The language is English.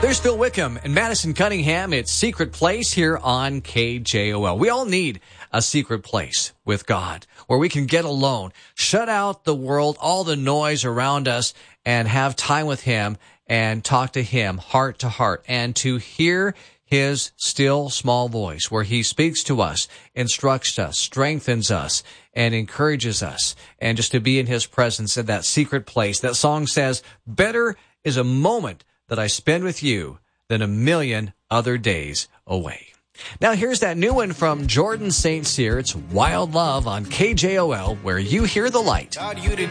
There's Phil Wickham and Madison Cunningham. It's Secret Place here on KJOL. We all need a secret place with God where we can get alone, shut out the world, all the noise around us, and have time with Him and talk to Him heart to heart and to hear His still small voice where He speaks to us, instructs us, strengthens us, and encourages us, and just to be in His presence in that secret place. That song says, better is a moment that I spend with you than a million other days away. Now here's that new one from Jordan St. Cyr. It's Wild Love on KJOL, where you hear the light.